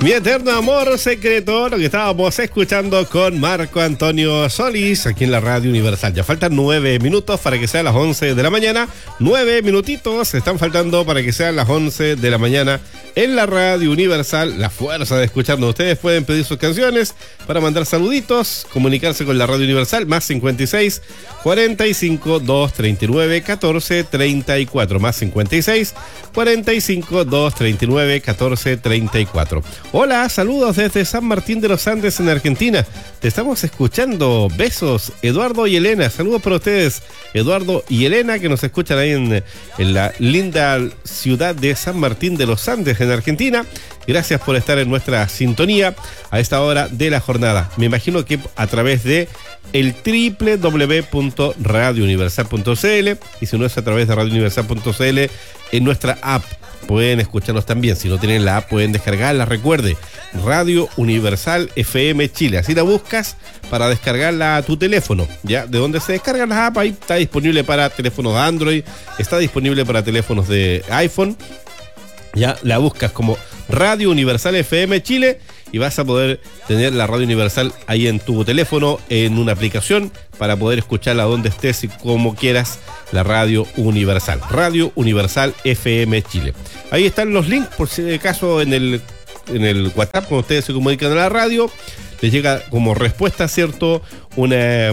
Mi eterno amor secreto, lo que estábamos escuchando con Marco Antonio Solís aquí en la Radio Universal. Ya faltan 9 minutos para que sean las 11 de la mañana. 9 minutitos están faltando para que sean las 11 de la mañana en la Radio Universal. La fuerza de escucharnos. Ustedes pueden pedir sus canciones para mandar saluditos, comunicarse con la Radio Universal, más 56 45 239 14 34, más 56 45 239 14 34. Hola, saludos desde San Martín de los Andes en Argentina. Te estamos escuchando. Besos, Eduardo y Elena. Saludos para ustedes, Eduardo y Elena, que nos escuchan ahí en la linda ciudad de San Martín de los Andes en Argentina. Gracias por estar en nuestra sintonía a esta hora de la jornada. Me imagino que a través de el www.radiouniversal.cl, y si no es a través de radiouniversal.cl, en nuestra app pueden escucharnos también. Si no tienen la app, pueden descargarla. Recuerde, Radio Universal FM Chile. Así la buscas para descargarla a tu teléfono. Ya, de donde se descargan las apps, ahí está disponible para teléfonos de Android, está disponible para teléfonos de iPhone. Ya la buscas como Radio Universal FM Chile y vas a poder tener la Radio Universal ahí en tu teléfono, en una aplicación, para poder escucharla donde estés y como quieras. La Radio Universal, Radio Universal FM Chile. Ahí están los links, por si acaso en el WhatsApp, cuando ustedes se comunican a la radio, les llega como respuesta, ¿cierto? Un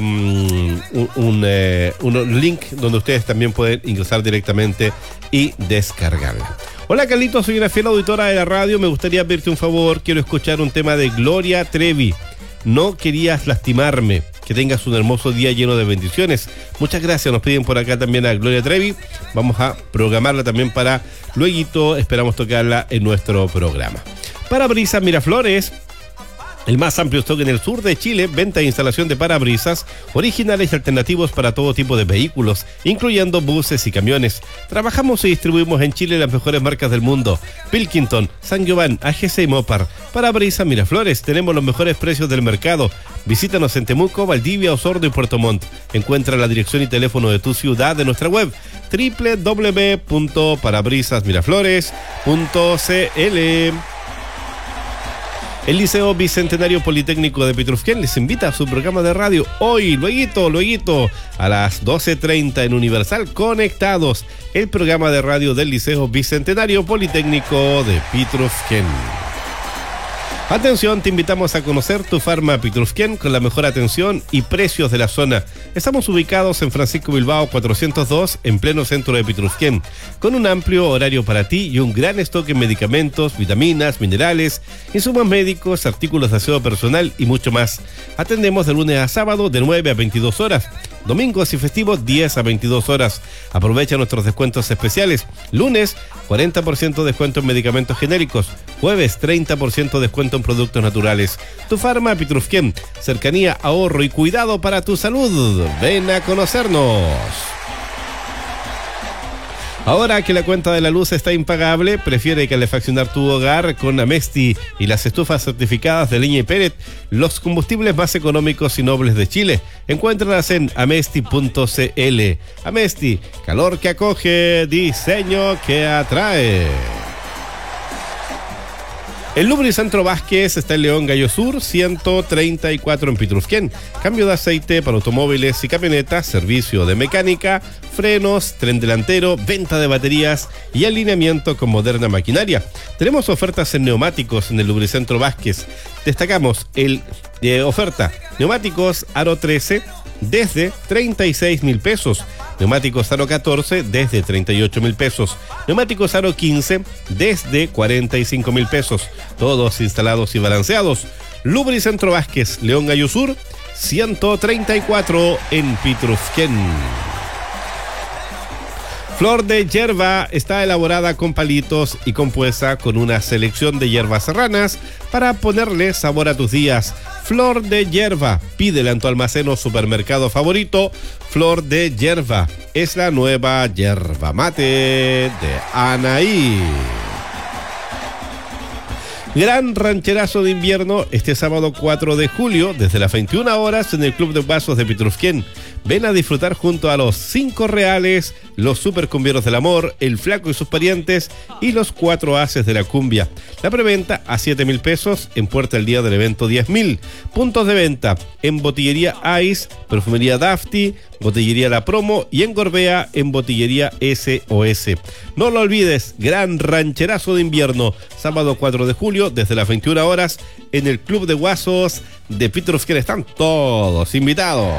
link donde ustedes también pueden ingresar directamente y descargarla. Hola Carlitos, soy una fiel auditora de la radio. Me gustaría pedirte un favor. Quiero escuchar un tema de Gloria Trevi. No querías lastimarme. Que tengas un hermoso día lleno de bendiciones. Muchas gracias. Nos piden por acá también a Gloria Trevi. Vamos a programarla también para luego. Esperamos tocarla en nuestro programa. Parabrisas Miraflores, el más amplio stock en el sur de Chile. Venta e instalación de parabrisas originales y alternativos para todo tipo de vehículos, incluyendo buses y camiones. Trabajamos y distribuimos en Chile las mejores marcas del mundo: Pilkington, San Giovanni, AGC y Mopar. Parabrisas Miraflores, tenemos los mejores precios del mercado. Visítanos en Temuco, Valdivia, Osorno y Puerto Montt. Encuentra la dirección y teléfono de tu ciudad de nuestra web www.parabrisasmiraflores.cl. El Liceo Bicentenario Politécnico de Pitrufquén les invita a su programa de radio hoy, lueguito, a las 12:30 en Universal Conectados, el programa de radio del Liceo Bicentenario Politécnico de Pitrufquén. Atención, te invitamos a conocer Tu Farma Pitrufquén con la mejor atención y precios de la zona. Estamos ubicados en Francisco Bilbao 402, en pleno centro de Pitrufquén, con un amplio horario para ti y un gran stock en medicamentos, vitaminas, minerales, insumos médicos, artículos de aseo personal y mucho más. Atendemos de lunes a sábado de 9 a 22 horas. Domingos y festivos 10 a 22 horas. Aprovecha nuestros descuentos especiales. Lunes, 40% descuento en medicamentos genéricos. Jueves, 30% descuento en productos naturales. Tu Farma Pitrufquén. Cercanía, ahorro y cuidado para tu salud. Ven a conocernos. Ahora que la cuenta de la luz está impagable, prefiere calefaccionar tu hogar con Amesti y las estufas certificadas de leña y pellet, los combustibles más económicos y nobles de Chile. Encuéntralas en amesti.cl. Amesti, calor que acoge, diseño que atrae. El Lubricentro Vázquez está en León Gallo Sur, 134 en Pitrufquén. Cambio de aceite para automóviles y camionetas, servicio de mecánica, frenos, tren delantero, venta de baterías y alineamiento con moderna maquinaria. Tenemos ofertas en neumáticos en el Lubricentro Vázquez. Destacamos oferta neumáticos Aro 13 desde 36.000 pesos. Neumáticos Aro 14 desde 38.000 pesos. Neumáticos Aro 15 desde 45.000 pesos. Todos instalados y balanceados. Lubricentro Vázquez, León Gallo Sur, 134 en Pitrufquén. Flor de Hierba está elaborada con palitos y compuesta con una selección de hierbas serranas para ponerle sabor a tus días. Flor de Hierba, pídela en tu almacén o supermercado favorito. Flor de Hierba es la nueva yerba mate de Anaí. Gran rancherazo de invierno este sábado 4 de julio desde las 21 horas en el Club de Vasos de Pitrufquén. Ven a disfrutar junto a los 5 reales los supercumbieros del amor, el flaco y sus parientes y los 4 haces de la cumbia. La preventa a 7.000 pesos, en puerta el día del evento 10.000. Puntos de venta en Botillería Ice, Perfumería Dafty, Botillería La Promo y en Gorbea en Botillería SOS. No lo olvides, gran rancherazo de invierno, sábado 4 de julio desde las 21 horas en el Club de Guasos de Pitrufquén. Están todos invitados.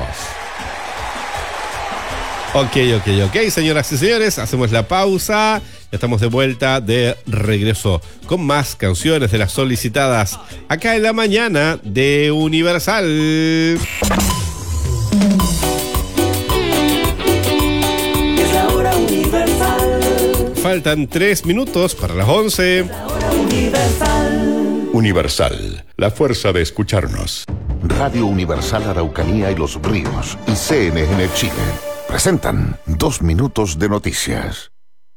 Ok, señoras y señores, hacemos la pausa. Ya estamos de vuelta, de regreso con más canciones de las solicitadas acá en la mañana de Universal. Es la hora Universal. Faltan 3 minutos para las 11. La hora Universal. Universal, la fuerza de escucharnos. Radio Universal Araucanía y Los Ríos y CNN Chile presentan 2 minutos de noticias.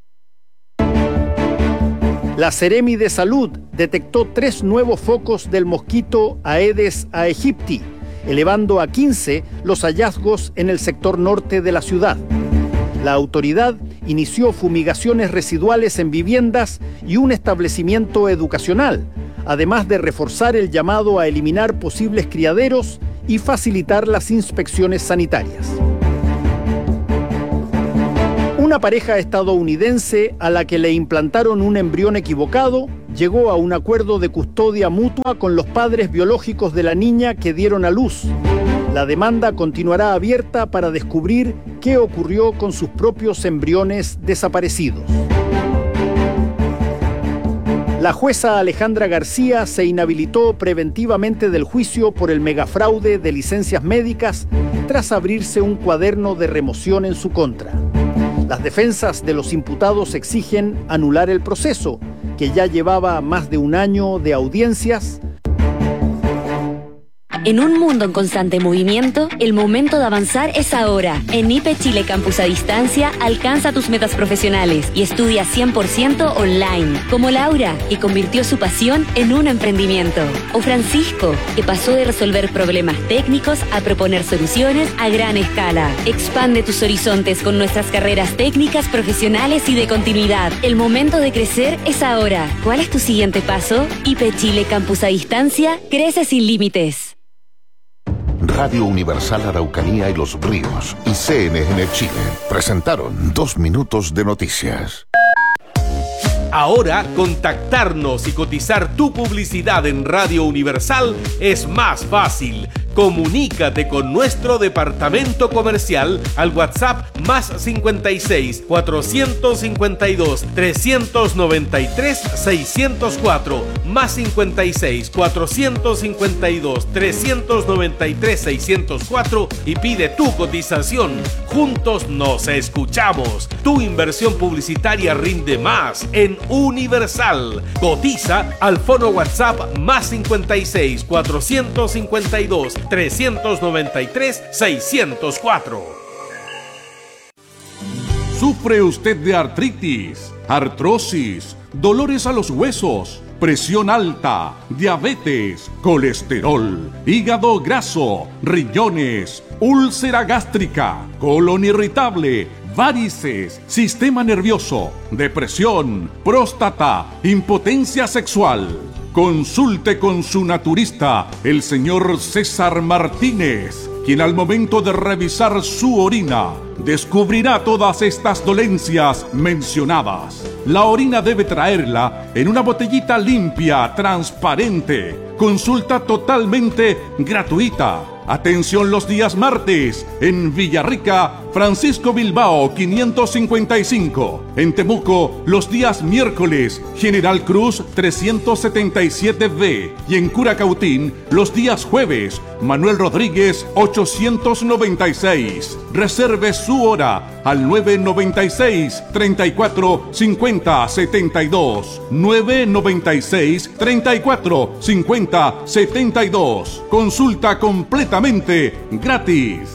La Seremi de Salud detectó 3 nuevos focos del mosquito Aedes aegypti, elevando a 15 los hallazgos en el sector norte de la ciudad. La autoridad inició fumigaciones residuales en viviendas y un establecimiento educacional, además de reforzar el llamado a eliminar posibles criaderos y facilitar las inspecciones sanitarias. Una pareja estadounidense a la que le implantaron un embrión equivocado llegó a un acuerdo de custodia mutua con los padres biológicos de la niña que dieron a luz. La demanda continuará abierta para descubrir qué ocurrió con sus propios embriones desaparecidos. La jueza Alejandra García se inhabilitó preventivamente del juicio por el megafraude de licencias médicas tras abrirse un cuaderno de remoción en su contra. Las defensas de los imputados exigen anular el proceso, que ya llevaba más de un año de audiencias. En un mundo en constante movimiento, el momento de avanzar es ahora. En IPE Chile Campus a Distancia, alcanza tus metas profesionales y estudia 100% online. Como Laura, que convirtió su pasión en un emprendimiento. O Francisco, que pasó de resolver problemas técnicos a proponer soluciones a gran escala. Expande tus horizontes con nuestras carreras técnicas, profesionales y de continuidad. El momento de crecer es ahora. ¿Cuál es tu siguiente paso? IPE Chile Campus a Distancia, crece sin límites. Radio Universal Araucanía y Los Ríos y CNN Chile presentaron 2 minutos de noticias. Ahora, contactarnos y cotizar tu publicidad en Radio Universal es más fácil. Comunícate con nuestro departamento comercial al WhatsApp más 56 452 393 604 más 56 452 393 604 y pide tu cotización. Juntos nos escuchamos. Tu inversión publicitaria rinde más en Universal. Cotiza al fono WhatsApp más 56 452 393 604. ¿Sufre usted de artritis, artrosis, dolores a los huesos, presión alta, diabetes, colesterol, hígado graso, riñones, úlcera gástrica, colon irritable, varices, sistema nervioso, depresión, próstata, impotencia sexual? Consulte con su naturista, el señor César Martínez, quien al momento de revisar su orina descubrirá todas estas dolencias mencionadas. La orina debe traerla en una botellita limpia, transparente. Consulta totalmente gratuita. Atención los días martes en Villarrica, Francisco Bilbao 555. En Temuco los días miércoles, General Cruz 377B. Y en Curacautín los días jueves, Manuel Rodríguez 896. Reserve su hora al 996 34 50 72. 996 34 50 72. Consulta completamente gratis.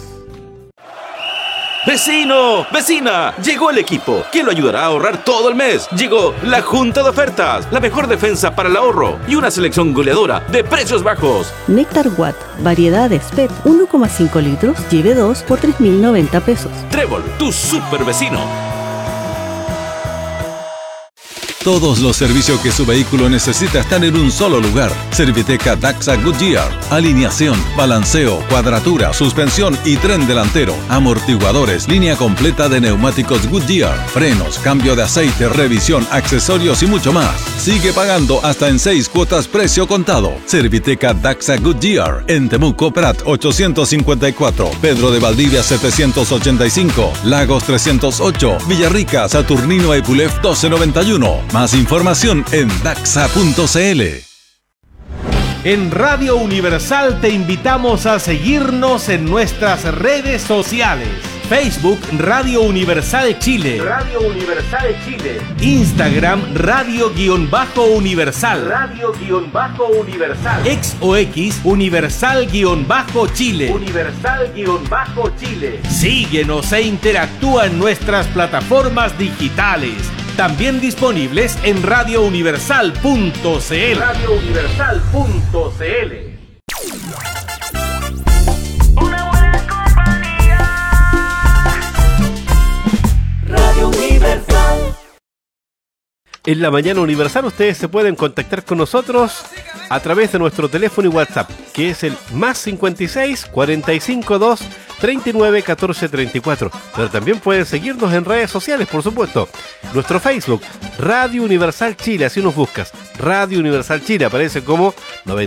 ¡Vecino! ¡Vecina! Llegó el equipo que lo ayudará a ahorrar todo el mes. Llegó la Junta de Ofertas, la mejor defensa para el ahorro y una selección goleadora de precios bajos. Néctar Watt, variedades PET, 1,5 litros, lleve 2 por 3.090 pesos. Trébol, tu super vecino. Todos los servicios que su vehículo necesita están en un solo lugar. Serviteca Daxa Goodyear. Alineación, balanceo, cuadratura, suspensión y tren delantero. Amortiguadores, línea completa de neumáticos Goodyear. Frenos, cambio de aceite, revisión, accesorios y mucho más. Sigue pagando hasta en 6 cuotas precio contado. Serviteca Daxa Goodyear. En Temuco, Prat 854. Pedro de Valdivia 785. Lagos 308. Villarrica, Saturnino Epulef 1291. Más información en daxa.cl. En Radio Universal te invitamos a seguirnos en nuestras redes sociales. Facebook Radio Universal Chile. Radio Universal Chile. Instagram Radio-Universal. Radio-Universal. Ex o X Universal-Chile. Universal-Chile. Síguenos e interactúa en nuestras plataformas digitales. También disponibles en radiouniversal.cl. radiouniversal.cl. Radio Universal. En la mañana Universal ustedes se pueden contactar con nosotros a través de nuestro teléfono y WhatsApp, que es el más 56 45 2 39 14 34. Pero también pueden seguirnos en redes sociales, por supuesto. Nuestro Facebook, Radio Universal Chile, así nos buscas. Radio Universal Chile, aparece como